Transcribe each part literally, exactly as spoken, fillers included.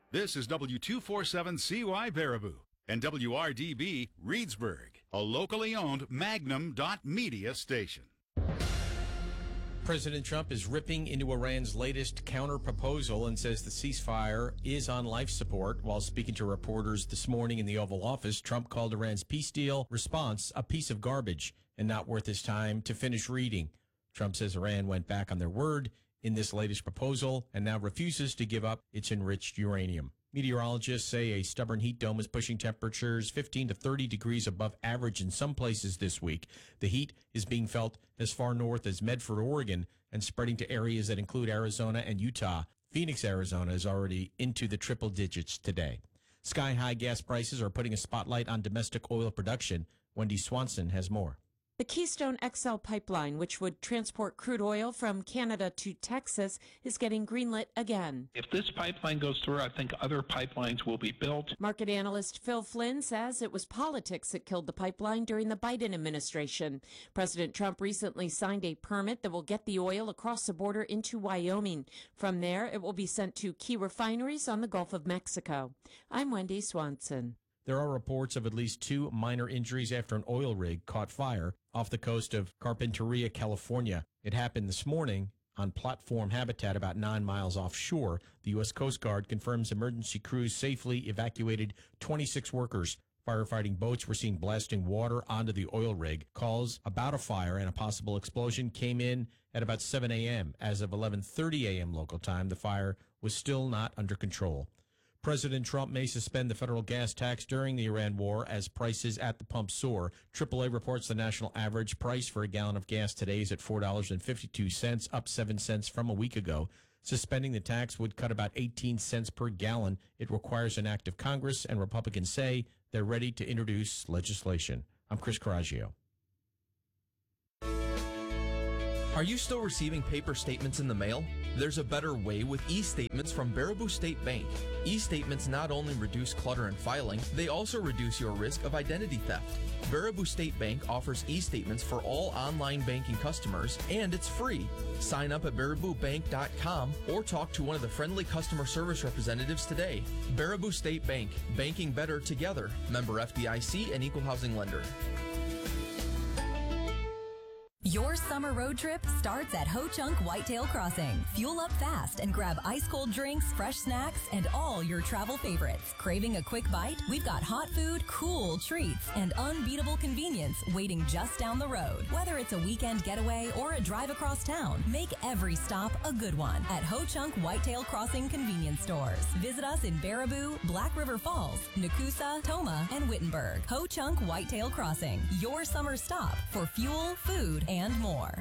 This is W two forty-seven C Y Baraboo and W R D B Reedsburg, a locally owned Magnum dot media station. President Trump is ripping into Iran's latest counter-proposal and says the ceasefire is on life support. While speaking to reporters this morning in the Oval Office, Trump called Iran's peace deal response a piece of garbage and not worth his time to finish reading. Trump says Iran went back on their word in this latest proposal and now refuses to give up its enriched uranium. Meteorologists say a stubborn heat dome is pushing temperatures fifteen to thirty degrees above average in some places this week. The heat is being felt as far north as Medford, Oregon, and spreading to areas that include Arizona and Utah. Phoenix, Arizona is already into the triple digits today. Sky-high gas prices are putting a spotlight on domestic oil production. Wendy Swanson has more. The Keystone X L pipeline, which would transport crude oil from Canada to Texas, is getting greenlit again. If this pipeline goes through, I think other pipelines will be built. Market analyst Phil Flynn says it was politics that killed the pipeline during the Biden administration. President Trump recently signed a permit that will get the oil across the border into Wyoming. From there, it will be sent to key refineries on the Gulf of Mexico. I'm Wendy Swanson. There are reports of at least two minor injuries after an oil rig caught fire off the coast of Carpinteria, California. It happened this morning on platform habitat about nine miles offshore. The U S Coast Guard confirms emergency crews safely evacuated twenty-six workers. Firefighting boats were seen blasting water onto the oil rig. Calls about a fire and a possible explosion came in at about seven a.m. As of eleven thirty a.m. local time, the fire was still not under control. President Trump may suspend the federal gas tax during the Iran war as prices at the pump soar. triple A reports the national average price for a gallon of gas today is at four dollars and fifty-two cents, up seven cents from a week ago. Suspending the tax would cut about eighteen cents per gallon. It requires an act of Congress, and Republicans say they're ready to introduce legislation. I'm Chris Coraggio. Are you still receiving paper statements in the mail? There's a better way with e-statements from Baraboo State Bank. E-statements not only reduce clutter and filing, they also reduce your risk of identity theft. Baraboo State Bank offers e-statements for all online banking customers, and it's free. Sign up at baraboo bank dot com or talk to one of the friendly customer service representatives today. Baraboo State Bank, banking better together. Member F D I C and Equal Housing Lender. Your summer road trip starts at Ho Chunk Whitetail Crossing. Fuel up fast and grab ice-cold drinks, fresh snacks, and all your travel favorites. Craving a quick bite? We've got hot food, cool treats, and unbeatable convenience waiting just down the road. Whether it's a weekend getaway or a drive across town, make every stop a good one at Ho Chunk Whitetail Crossing convenience stores. Visit us in Baraboo, Black River Falls, Nakusa, Toma, and Wittenberg. Ho Chunk Whitetail Crossing, your summer stop for fuel, food, and and more.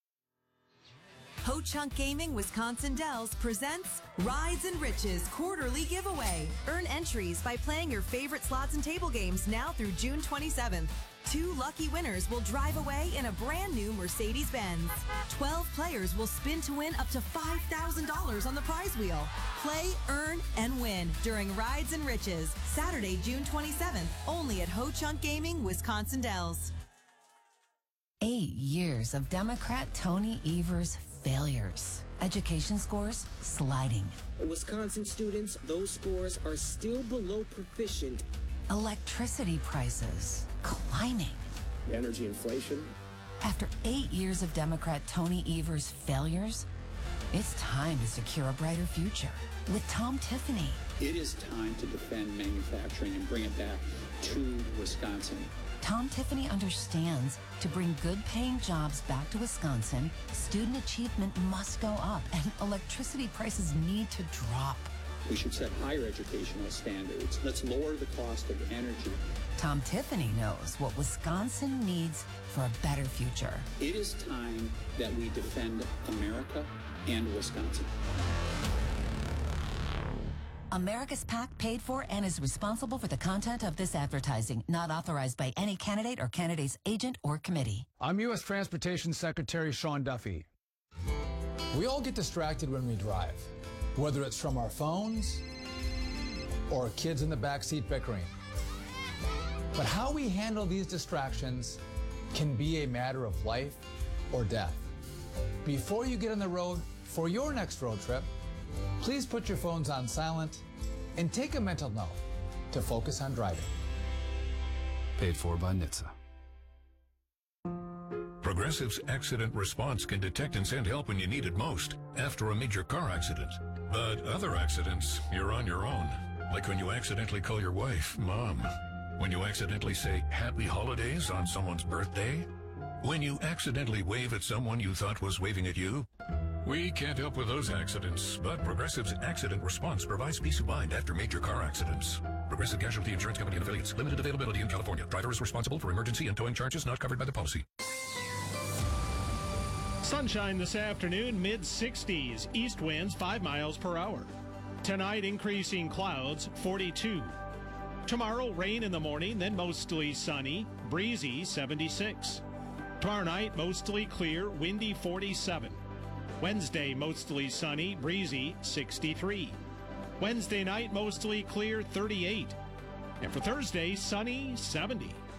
Ho Chunk Gaming Wisconsin Dells presents Rides and Riches quarterly giveaway. Earn entries by playing your favorite slots and table games now through June twenty-seventh. Two lucky winners will drive away in a brand new Mercedes-Benz. twelve players will spin to win up to five thousand dollars on the prize wheel. Play, earn, and win during Rides and Riches, Saturday, June twenty-seventh, only at Ho Chunk Gaming Wisconsin Dells. Eight years of Democrat Tony Evers' failures. Education scores sliding. Wisconsin students, those scores are still below proficient. Electricity prices climbing. Energy inflation. After eight years of Democrat Tony Evers' failures, it's time to secure a brighter future with Tom Tiffany. It is time to defend manufacturing and bring it back to Wisconsin. Tom Tiffany understands to bring good-paying jobs back to Wisconsin, student achievement must go up and electricity prices need to drop. We should set higher educational standards. Let's lower the cost of energy. Tom Tiffany knows what Wisconsin needs for a better future. It is time that we defend America and Wisconsin. America's PAC paid for and is responsible for the content of this advertising, not authorized by any candidate or candidate's agent or committee. I'm U S Transportation Secretary Sean Duffy. We all get distracted when we drive, whether it's from our phones or kids in the backseat bickering. But how we handle these distractions can be a matter of life or death. Before you get on the road for your next road trip, please put your phones on silent And take a mental note to focus on driving. Paid for by N H T S A. Progressive's accident response can detect and send help when you need it most, after a major car accident. But other accidents, you're on your own. Like when you accidentally call your wife Mom. When you accidentally say Happy Holidays on someone's birthday. When you accidentally wave at someone you thought was waving at you. We can't help with those accidents, but Progressive's accident response provides peace of mind after major car accidents. Progressive Casualty Insurance Company and Affiliates. Limited availability in California. Driver is responsible for emergency and towing charges not covered by the policy. Sunshine this afternoon, mid sixties. East winds five miles per hour. Tonight, increasing clouds, forty-two. Tomorrow, rain in the morning, then mostly sunny, breezy, seventy-six. Tomorrow night, mostly clear, windy, forty-seven. Wednesday, mostly sunny, breezy, sixty-three. Wednesday night, mostly clear, thirty-eight. And for Thursday, sunny, seventy.